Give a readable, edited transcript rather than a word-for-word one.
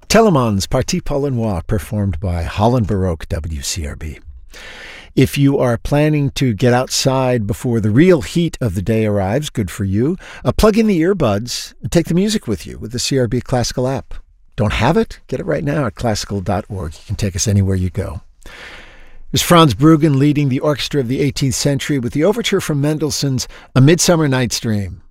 Telemans Partie Paul et Moi, performed by Holland Baroque WCRB. If you are planning to get outside before the real heat of the day arrives, good for you. Plug in the earbuds and take the music with you with the CRB Classical app. Don't have it? Get it right now at classical.org. You can take us anywhere you go. There's Franz Bruggen leading the orchestra of the 18th century with the overture from Mendelssohn's A Midsummer Night's Dream.